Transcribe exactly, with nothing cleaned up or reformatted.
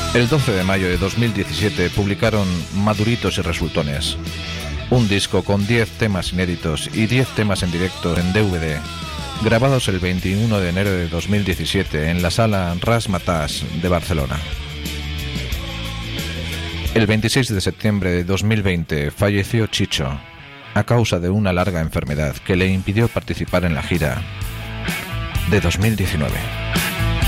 El doce de mayo de dos mil diecisiete publicaron Maduritos y Resultones, un disco con diez temas inéditos y diez temas en directo en D V D, grabados el veintiuno de enero de dos mil diecisiete en la sala Razzmatazz de Barcelona. El veintiséis de septiembre de dos mil veinte falleció Chicho a causa de una larga enfermedad que le impidió participar en la gira de dos mil diecinueve.